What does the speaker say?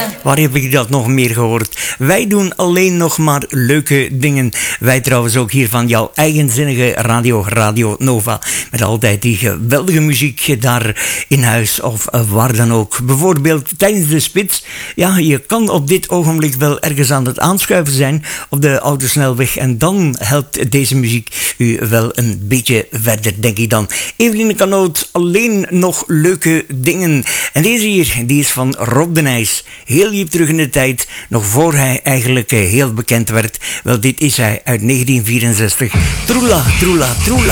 Waar heb ik dat nog meer gehoord? Wij doen alleen nog maar leuke dingen. Wij trouwens ook hier van jouw eigenzinnige radio, Radio Nova. Met altijd die geweldige muziek daar in huis of waar dan ook. Bijvoorbeeld tijdens de spits. Ja, je kan op dit ogenblik wel ergens aan het aanschuiven zijn op de autosnelweg. En dan helpt deze muziek u wel een beetje verder, denk ik dan. Eveline Kanoot, alleen nog leuke dingen. En deze hier, die is van Rob de Nijs. Heel diep terug in de tijd, nog voor hij eigenlijk heel bekend werd. Wel, dit is hij uit 1964. Troela, troela, troela.